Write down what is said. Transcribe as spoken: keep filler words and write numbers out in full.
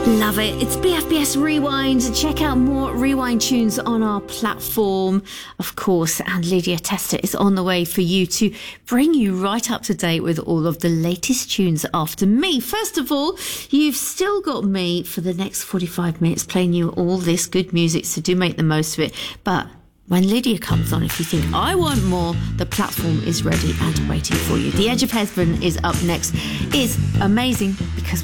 Love it. It's B F B S Rewind. Check out more Rewind tunes on our platform, of course. And Lydia Tester is on the way for you to bring you right up to date with all of the latest tunes after me. First of all, you've still got me for the next forty-five minutes playing you all this good music, so do make the most of it. But when Lydia comes on, if you think I want more, the platform is ready and waiting for you. The Edge of Heaven is up next. It's amazing because